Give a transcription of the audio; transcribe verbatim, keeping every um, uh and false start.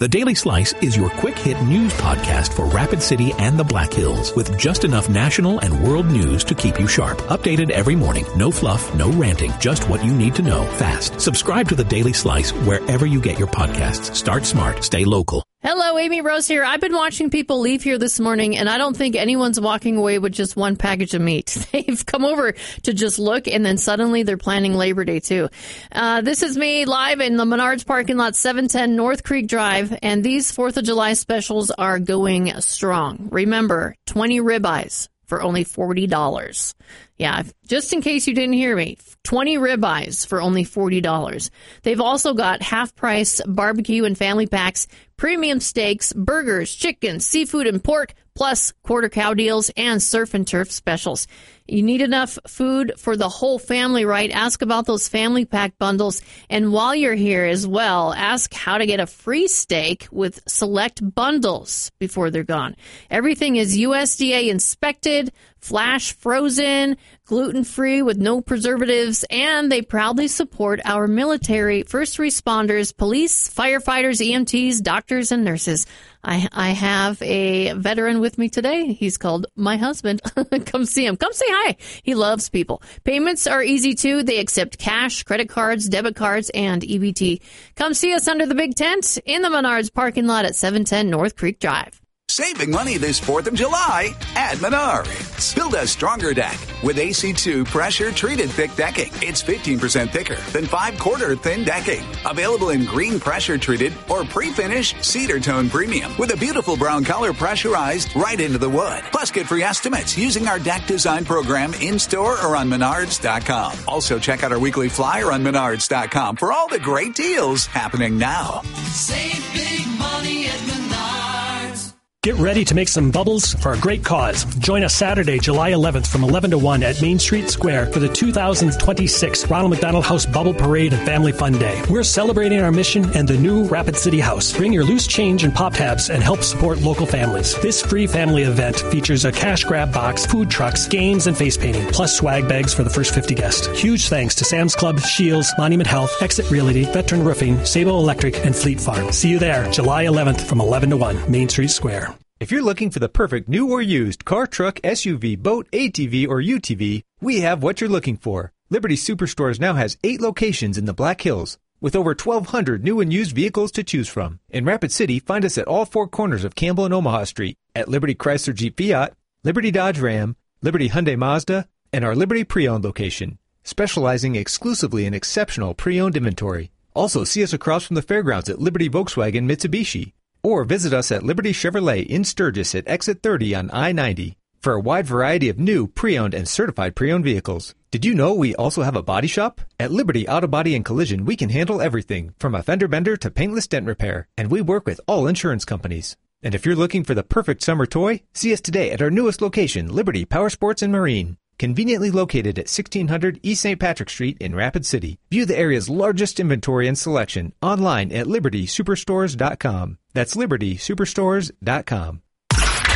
The Daily Slice is your quick-hit news podcast for Rapid City and the Black Hills, with just enough national and world news to keep you sharp. Updated every morning. No fluff, no ranting, just what you need to know fast. Subscribe to The Daily Slice wherever you get your podcasts. Start smart. Stay local. Hello, Amy Rose here. I've been watching people leave here this morning, and I don't think anyone's walking away with just one package of meat. They've come over to just look, and then suddenly they're planning Labor Day, too. Uh, this is me live in the Menards parking lot, seven ten North Creek Drive, and these fourth of July specials are going strong. Remember, twenty ribeyes for only forty dollars. Yeah, just in case you didn't hear me, twenty ribeyes for only forty dollars. They've also got half-price barbecue and family packs, premium steaks, burgers, chicken, seafood, and pork, plus quarter cow deals and surf and turf specials. You need enough food for the whole family, right? Ask about those family pack bundles. And while you're here as well, ask how to get a free steak with select bundles before they're gone. Everything is U S D A inspected, flash frozen, gluten-free with no preservatives, and they proudly support our military, first responders, police, firefighters, E M Ts, doctors, and nurses. I, I have a veteran with me today. He's called my husband. Come see him. Come say hi. He loves people. Payments are easy, too. They accept cash, credit cards, debit cards, and E B T. Come see us under the big tent in the Menards parking lot at seven ten North Creek Drive. Saving money this fourth of July at Menards. Build a stronger deck with A C two pressure-treated thick decking. It's fifteen percent thicker than five-quarter thin decking. Available in green pressure-treated or pre-finished cedar tone premium with a beautiful brown color pressurized right into the wood. Plus, get free estimates using our deck design program in-store or on Menards dot com. Also, check out our weekly flyer on Menards dot com for all the great deals happening now. Save big money at Menards. Get ready to make some bubbles for a great cause. Join us Saturday, July eleventh from eleven to one at Main Street Square for the two thousand twenty-six Ronald McDonald House Bubble Parade and Family Fun Day. We're celebrating our mission and the new Rapid City House. Bring your loose change and pop tabs and help support local families. This free family event features a cash grab box, food trucks, games, and face painting, plus swag bags for the first fifty guests. Huge thanks to Sam's Club, Shields, Monument Health, Exit Realty, Veteran Roofing, Sabo Electric, and Fleet Farm. See you there, July eleventh from eleven to one, Main Street Square. If you're looking for the perfect new or used car, truck, S U V, boat, A T V, or U T V, we have what you're looking for. Liberty Superstores now has eight locations in the Black Hills, with over twelve hundred new and used vehicles to choose from. In Rapid City, find us at all four corners of Campbell and Omaha Street, at Liberty Chrysler Jeep Fiat, Liberty Dodge Ram, Liberty Hyundai Mazda, and our Liberty Pre-Owned location, specializing exclusively in exceptional pre-owned inventory. Also, see us across from the fairgrounds at Liberty Volkswagen Mitsubishi, or visit us at Liberty Chevrolet in Sturgis at Exit thirty on I ninety for a wide variety of new, pre-owned, and certified pre-owned vehicles. Did you know we also have a body shop? At Liberty Auto Body and Collision, we can handle everything from a fender bender to paintless dent repair, and we work with all insurance companies. And if you're looking for the perfect summer toy, see us today at our newest location, Liberty Power Sports and Marine, conveniently located at sixteen hundred East Saint Patrick Street in Rapid City. View the area's largest inventory and selection online at Liberty Superstores dot com. That's Liberty Superstores dot com.